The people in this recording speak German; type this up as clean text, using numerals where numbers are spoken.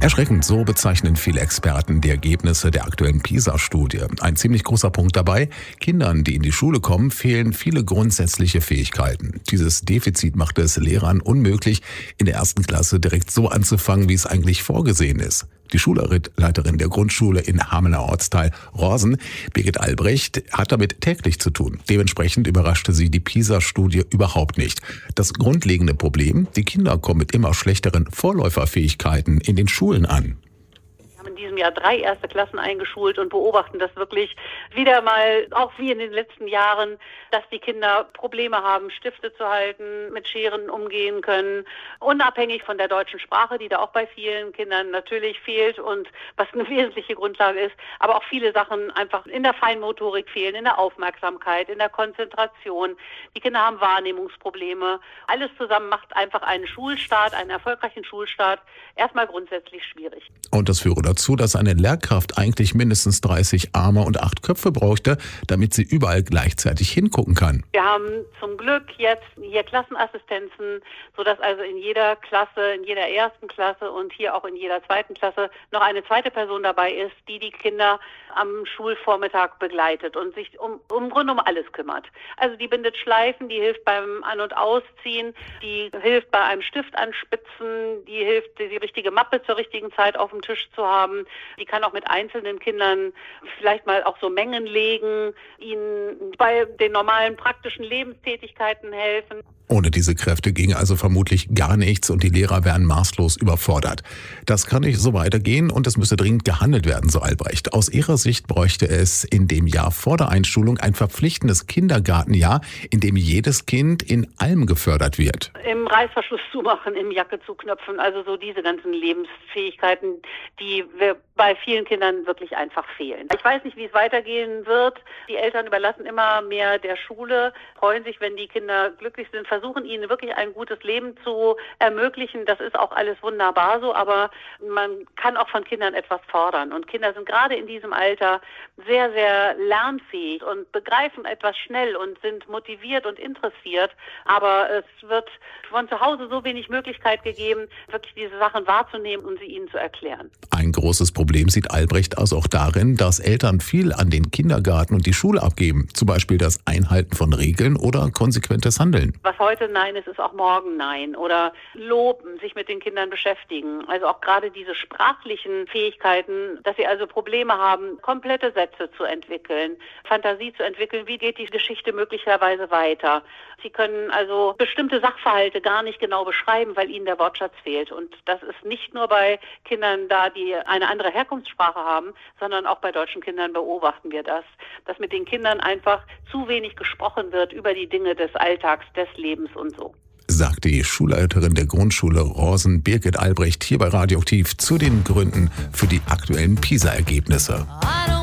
Erschreckend, so bezeichnen viele Experten die Ergebnisse der aktuellen PISA-Studie. Ein ziemlich großer Punkt dabei: Kindern, die in die Schule kommen, fehlen viele grundsätzliche Fähigkeiten. Dieses Defizit macht es Lehrern unmöglich, in der ersten Klasse direkt so anzufangen, wie es eigentlich vorgesehen ist. Die Schulleiterin der Grundschule in Hamelner Ortsteil Rosen, Birgit Albrecht, hat damit täglich zu tun. Dementsprechend überraschte sie die PISA-Studie überhaupt nicht. Das grundlegende Problem: die Kinder kommen mit immer schlechteren Vorläuferfähigkeiten in den Schulen an. Wir haben in diesem Jahr 3 erste Klassen eingeschult und beobachten das wirklich wieder mal, auch wie in den letzten Jahren, dass die Kinder Probleme haben, Stifte zu halten, mit Scheren umgehen können, unabhängig von der deutschen Sprache, die da auch bei vielen Kindern natürlich fehlt und was eine wesentliche Grundlage ist, aber auch viele Sachen einfach in der Feinmotorik fehlen, in der Aufmerksamkeit, in der Konzentration. Die Kinder haben Wahrnehmungsprobleme. Alles zusammen macht einfach einen Schulstart, einen erfolgreichen Schulstart, erstmal grundsätzlich schwierig. Und das führe dazu, dass eine Lehrkraft eigentlich mindestens 30 Arme und 8 Köpfe bräuchte, damit sie überall gleichzeitig hingucken kann. Wir haben zum Glück jetzt hier Klassenassistenzen, sodass also in jeder Klasse, in jeder ersten Klasse und hier auch in jeder zweiten Klasse noch eine zweite Person dabei ist, die die Kinder am Schulvormittag begleitet und sich im Grunde um alles kümmert. Also die bindet Schleifen, die hilft beim An- und Ausziehen, die hilft bei einem Stift anspitzen, die hilft, die richtige Mappe zur richtigen Zeit auf dem Tisch zu haben. Die kann auch mit einzelnen Kindern vielleicht mal auch so Mengen legen, ihnen bei den normalen praktischen Lebenstätigkeiten helfen. Ohne diese Kräfte ginge also vermutlich gar nichts und die Lehrer wären maßlos überfordert. Das kann nicht so weitergehen und es müsse dringend gehandelt werden, so Albrecht. Aus ihrer Sicht bräuchte es in dem Jahr vor der Einschulung ein verpflichtendes Kindergartenjahr, in dem jedes Kind in allem gefördert wird. Im Reißverschluss zumachen, im Jacke zuknöpfen, also so diese ganzen Lebensfähigkeiten, die wir bei vielen Kindern wirklich einfach fehlen. Ich weiß nicht, wie es weitergehen wird. Die Eltern überlassen immer mehr der Schule, freuen sich, wenn die Kinder glücklich sind, versuchen ihnen wirklich ein gutes Leben zu ermöglichen. Das ist auch alles wunderbar so, aber man kann auch von Kindern etwas fordern. Und Kinder sind gerade in diesem Alter sehr, sehr lernfähig und begreifen etwas schnell und sind motiviert und interessiert. Aber es wird von zu Hause so wenig Möglichkeit gegeben, wirklich diese Sachen wahrzunehmen und sie ihnen zu erklären. Ein großes Problem sieht Albrecht also auch darin, dass Eltern viel an den Kindergarten und die Schule abgeben. Zum Beispiel das Einhalten von Regeln oder konsequentes Handeln. Was heute Nein ist, ist auch morgen Nein. Oder loben, sich mit den Kindern beschäftigen. Also auch gerade diese sprachlichen Fähigkeiten, dass sie also Probleme haben, komplette Sätze zu entwickeln, Fantasie zu entwickeln, wie geht die Geschichte möglicherweise weiter. Sie können also bestimmte Sachverhalte gar nicht genau beschreiben, weil ihnen der Wortschatz fehlt. Und das ist nicht nur bei Kindern da, die eine andere Herkunftssprache haben, sondern auch bei deutschen Kindern beobachten wir das, dass mit den Kindern einfach zu wenig gesprochen wird über die Dinge des Alltags, des Lebens und so. Sagt die Schulleiterin der Grundschule Rosen, Birgit Albrecht, hier bei Radioaktiv zu den Gründen für die aktuellen PISA-Ergebnisse.